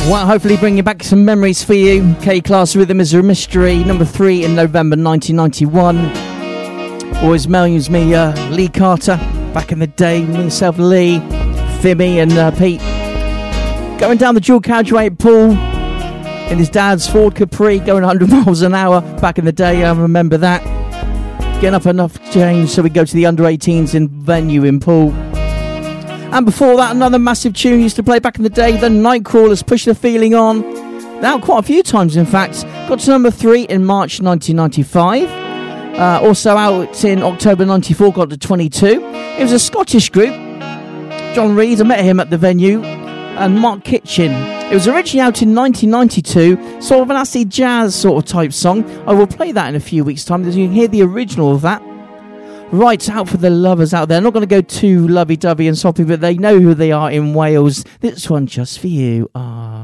Well, hopefully bringing back some memories for you. K-Class Rhythm is a Mystery, number 3 in November 1991. Always millions me, Lee Carter, back in the day, myself, Lee, Fimmy and Pete. Going down the dual carriageway at Paul in his dad's Ford Capri, going 100 miles an hour back in the day, I remember that. Getting up enough change so we go to the under-18s in venue in Poole. And before that, another massive tune used to play back in the day, the Nightcrawlers, Push the Feeling On. Now, quite a few times, in fact. Got to number 3 in March 1995. Also out in October 94, got to 22. It was a Scottish group. John Reid, I met him at the venue. And Mark Kitchen. It was originally out in 1992, sort of an acid jazz sort of type song. I will play that in a few weeks' time, so you can hear the original of that. Right, out for the lovers out there. I'm not going to go too lovey-dovey and soppy, but they know who they are in Wales. This one just for you.